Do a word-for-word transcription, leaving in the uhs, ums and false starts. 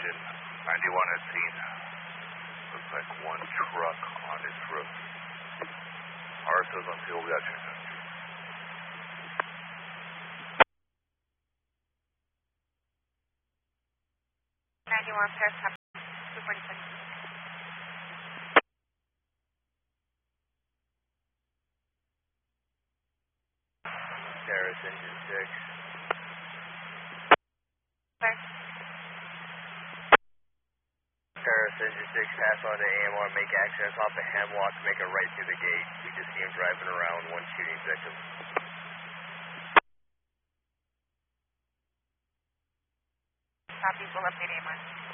engine. ninety-one has seen. Looks like one truck on its roof. R S O's on field, we got you. ninety-one, Paris, two forty-six. Paris, engine six. Clear. Paris, engine six, pass on to A M R, make access off of Hemlock, make a right through the gate. We just see him driving around, one shooting victim. Copy, we'll update A M R.